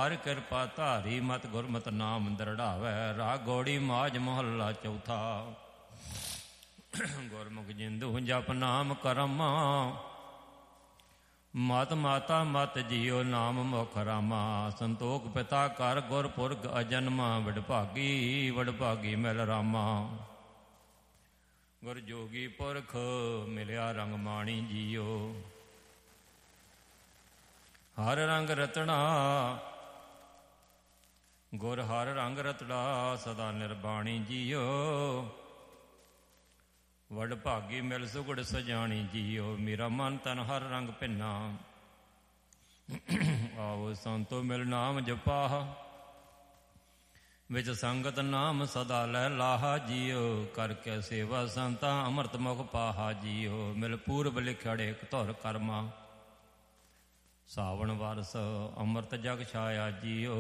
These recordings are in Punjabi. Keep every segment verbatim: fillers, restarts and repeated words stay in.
ਹਰ ਕਿਰਪਾ ਧਾਰੀ, ਮਤ ਗੁਰਮਤਿ ਨਾਮ ਦਰੜਾਵੈ। ਰਾਗ ਗੌੜੀ ਮਾਝ ਮਹੱਲਾ ਚੌਥਾ। ਗੁਰਮੁਖ ਜਿੰਦੂ ਜਪ ਨਾਮ ਕਰਮ, ਮਤ ਮਾਤਾ ਮਤ ਜੀਓ ਨਾਮ ਮੁਖ ਰਾਮਾ। ਸੰਤੋਖ ਪਿਤਾ ਕਰ ਗੁਰਪੁਰਖ ਅਜਨਮਾ, ਵਡਭਾਗੀ ਵਡਭਾਗੀ ਮਿਲ ਰਾਮਾ। ਗੁਰ ਜੋਗੀ ਪੁਰਖ ਮਿਲਿਆ ਰੰਗ ਮਾਣੀ ਜੀਓ। ਹਰ ਰੰਗ ਰਤਣਾ ਗੁਰ ਹਰ ਰੰਗ ਰਤੜਾ, ਸਦਾ ਨਿਰਬਾਣੀ ਜੀਓ। ਵਡਭਾਗੀ ਮਿਲ ਸੁਗੜ ਸਜਾਣੀ ਜੀਓ। ਮੇਰਾ ਮਨ ਤਨ ਹਰ ਰੰਗ ਭਿੰਨਾ, ਆਵੋ ਸੰਤੋ ਮਿਲ ਨਾਮ ਜਪਾਹ। ਵਿੱਚ ਸੰਗਤ ਨਾਮ ਸਦਾ ਲੈ ਲਾਹਾ ਜੀਓ। ਕਰਕੇ ਸੇਵਾ ਸੰਤਾ ਅੰਮ੍ਰਿਤ ਮੁਖ ਪਾਹਾ ਜੀਓ। ਮਿਲ ਪੂਰਬ ਲਿਖੜੇ ਧੁਰ ਕਰਮਾ, ਸਾਵਣ ਵਰਸ ਅੰਮ੍ਰਿਤ ਜਗ ਛਾਇਆ ਜੀਓ।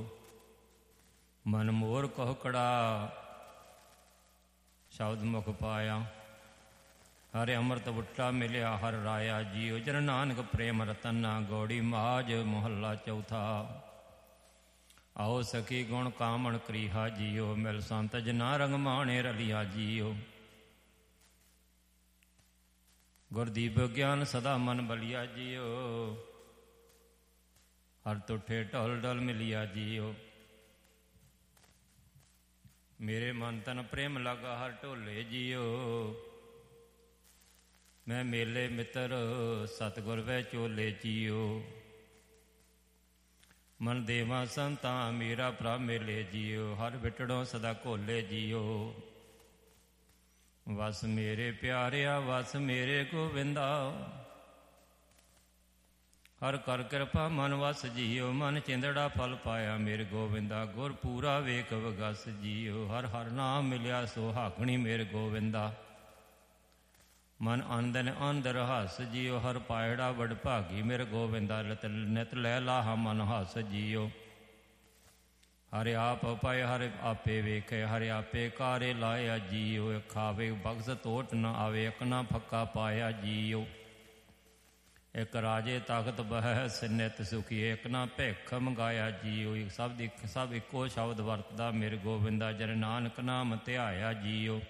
ਮਨ ਮੋਰ ਕੋਹਕੜਾ ਸ਼ਬਦ ਮੁਖ ਪਾਇਆ, ਹਰਿ ਅੰਮ੍ਰਿਤ ਬੁੱਟਾ ਮਿਲਿਆ ਹਰ ਰਾਇਆ ਜੀਓ। ਜਨ ਨਾਨਕ ਪ੍ਰੇਮ ਰਤਨਾ, ਗੌੜੀ ਮਾਝ ਮੁਹੱਲਾ ਚੌਥਾ। ਆਓ ਸਖੀ ਗੁਣ ਕਾਮਣ ਕਰੀਹਾ ਜੀਓ। ਮਿਲ ਸੰਤ ਜਨਾ ਰੰਗ ਮਾਣੇ ਰਲਿਆ ਜੀਓ। ਗੁਰਦੀਪ ਗਿਆਨ ਸਦਾ ਮਨ ਬਲਿਆ ਜੀਓ। ਹਰ ਤੁਠੇ ਢਲ ਢਲ ਮਿਲਿਆ ਜੀਓ। ਮੇਰੇ ਮਨ ਤਨ ਪ੍ਰੇਮ ਲਗਾ ਹਰ ਢੋਲੇ ਜੀਓ। ਮੈਂ ਮੇਲੇ ਮਿੱਤਰ ਸਤਿਗੁਰ ਵੈ ਚੋਲੇ ਜੀਓ। ਮਨ ਦੇਵਾ ਸੰਤਾਂ ਮੇਰਾ ਪ੍ਰਭ ਮੇਲੇ ਜੀਓ। ਹਰ ਵਿਟੜੋਂ ਸਦਾ ਘੋਲੇ ਜੀਓ। ਵਸ ਮੇਰੇ ਪਿਆਰਿਆ ਵਸ ਮੇਰੇ ਗੋਵਿੰਦਾ, ਹਰ ਕਰ ਕਿਰਪਾ ਮਨ ਵਸ ਜੀਓ। ਮਨ ਚਿੰਦੜਾ ਫਲ ਪਾਇਆ ਮੇਰੇ ਗੋਵਿੰਦਾ, ਗੁਰ ਪੂਰਾ ਵੇਖ ਵਗਸ ਜੀਓ। ਹਰ ਹਰ ਨਾਮ ਮਿਲਿਆ ਸੁਹਾਗਣੀ ਮੇਰੇ ਗੋਵਿੰਦਾ, ਮਨ ਅੰਦਨ ਅੰਦਰ ਹੱਸ ਜੀਓ। ਹਰ ਪਾਇੜਾ ਵਡ ਭਾਗੀ ਮੇਰੇ ਗੋਵਿੰਦਾ, ਲਤ ਨਿਤ ਲੈ ਲਾਹਾ ਮਨ ਹੱਸ ਜੀਓ। ਹਰਿ ਆਪ ਪਾਏ ਹਰਿ ਆਪੇ ਵੇਖੇ, ਹਰਿ ਆਪੇ ਕਾਰੇ ਲਾਇਆ ਜੀਓ। ਖਾਵੇ ਬਖਸ਼ ਤੋਟ ਨ ਆਵੇ, ਇੱਕ ਨਾ ਫੱਕਾ ਪਾਇਆ ਜੀਓ। ਇੱਕ ਰਾਜੇ ਤਖਤ ਬਹਿ ਨਿਤ ਸੁਖੀ, ਇੱਕ ਨਾ ਭਿੱਖ ਮੰਗਾਇਆ ਜੀਓ। ਸਭ ਦੀ ਸਭ ਇੱਕੋ ਸ਼ਬਦ ਵਰਤਦਾ ਮੇਰੇ ਗੋਵਿੰਦਾ, ਜਨ ਨਾਨਕ ਨਾਮ ਧਿਆਇਆ ਜੀਓ।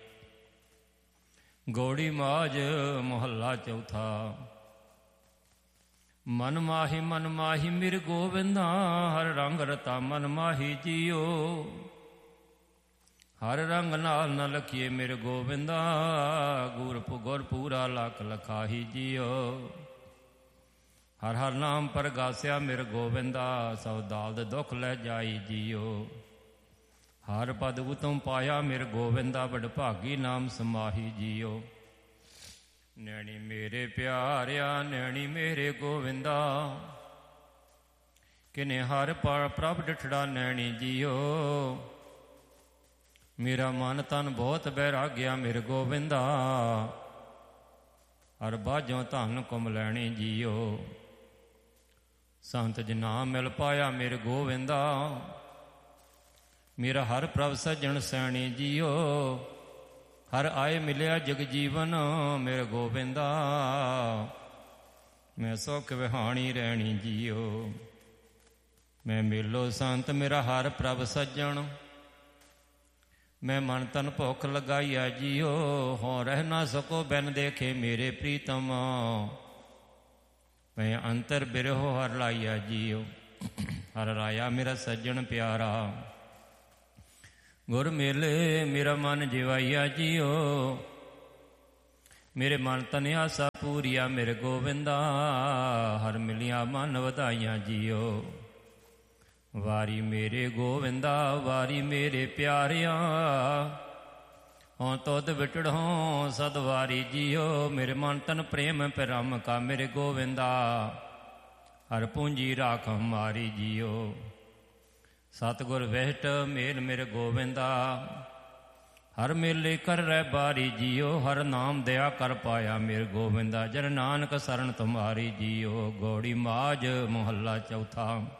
ਗੌੜੀ ਮਾਝ ਮੁਹੱਲਾ ਚੌਥਾ। ਮਨ ਮਾਹੀ ਮਨ ਮਾਹੀ ਮੇਰੇ ਗੋਵਿੰਦਾ, ਹਰ ਰੰਗ ਰਤਾ ਮਨ ਮਾਹੀ ਜੀਓ। ਹਰ ਰੰਗ ਨਾਲ ਨ ਲਖੀਏ ਮੇਰੇ ਗੋਵਿੰਦਾ, ਗੁਰ ਗੁਰ ਪੂਰਾ ਲੱਖ ਲਖਾਹੀ ਜੀਓ। ਹਰ ਹਰ ਨਾਮ ਪਰਗਾਸਿਆ ਮੇਰੇ ਗੋਵਿੰਦਾ, ਸਭ ਦਾਲਦ ਦੁੱਖ ਲੈ ਜਾਈ ਜੀਓ। ਹਰ ਪਦ ਉਤਮ ਪਾਇਆ ਮੇਰੇ ਗੋਵਿੰਦਾ, ਵਡਭਾਗੀ ਨਾਮ ਸਮਾਹੀ ਜੀਓ। ਨੈਣੀ ਮੇਰੇ ਪਿਆਰਿਆ ਨੈਣੀ ਮੇਰੇ ਗੋਵਿੰਦਾ, ਕਿਨੇ ਹਰ ਪ੍ਰਭ ਡਿਠੜਾ ਨੈਣੀ ਜੀਓ। ਮੇਰਾ ਮਨ ਤਨ ਬਹੁਤ ਬੈਰਾਗਿਆ ਮੇਰੇ ਗੋਵਿੰਦਾ, ਹਰ ਬਾਝੋਂ ਧਨ ਕੁਮ ਲੈਣੀ ਜੀਓ। ਸੰਤ ਜਨਾ ਮਿਲ ਪਾਇਆ ਮੇਰੇ ਗੋਵਿੰਦਾ, ਮੇਰਾ ਹਰ ਪ੍ਰਭ ਸੱਜਣ ਸੈਣੀ ਜੀਓ। ਹਰ ਆਏ ਮਿਲਿਆ ਜਗ ਜੀਵਨ ਮੇਰੇ ਗੋਵਿੰਦਾ, ਮੈਂ ਸੁਖ ਵਿਹਾਣੀ ਰਹਿਣੀ ਜੀਓ। ਮੈਂ ਮੇਲੋ ਸੰਤ ਮੇਰਾ ਹਰ ਪ੍ਰਭ ਸੱਜਣ, ਮੈਂ ਮਨ ਤਨ ਭੁੱਖ ਲਗਾਈਆ ਜੀਓ। ਹੋ ਰਹਿ ਨਾ ਸਕੋ ਬਿਨ ਦੇਖੇ ਮੇਰੇ ਪ੍ਰੀਤਮ, ਮੈਂ ਅੰਤਰ ਬਿਰਹੋ ਹਰ ਲਾਈਆ ਜੀਓ। ਹਰ ਰਾਇਆ ਮੇਰਾ ਸੱਜਣ ਪਿਆਰਾ, ਗੁਰ ਮੇਲੇ ਮੇਰਾ ਮਨ ਜਿਵਾਈਆ ਜੀਓ। ਮੇਰੇ ਮਨ ਤਨ ਆਸਾ ਪੂਰੀਆ ਮੇਰੇ ਗੋਵਿੰਦਾ, ਹਰ ਮਿਲਿਆ ਮਨ ਵਧਾਈਆਂ ਜੀਓ। ਵਾਰੀ ਮੇਰੇ ਗੋਵਿੰਦਾ ਵਾਰੀ ਮੇਰੇ ਪਿਆਰਿਆ, ਹੋਂ ਤੁਧ ਵਿਟੜੋਂ ਸਦ ਵਾਰੀ ਜੀਓ। ਮੇਰੇ ਮਨ ਤਨ ਪ੍ਰੇਮ ਪਿਰਮ ਕਾ ਮੇਰੇ ਗੋਵਿੰਦਾ, ਹਰ ਪੂੰਜੀ ਰਾਖ ਮਾਰੀ ਜੀਓ। ਸਤਿਗੁਰ ਵਿਹਟ ਮੇਲ ਮੇਰੇ ਗੋਵਿੰਦਾ, ਹਰ ਮੇਲੇ ਕਰ ਰਹਿ ਬਾਰੀ ਜੀਓ। ਹਰ ਨਾਮ ਦਇਆ ਕਰ ਪਾਇਆ ਮੇਰੇ ਗੋਵਿੰਦਾ, ਜਨ ਨਾਨਕ ਸਰਣ ਤੁਮਾਰੀ ਜੀਓ। ਗੌੜੀ ਮਾਝ ਮੁਹੱਲਾ ਚੌਥਾ।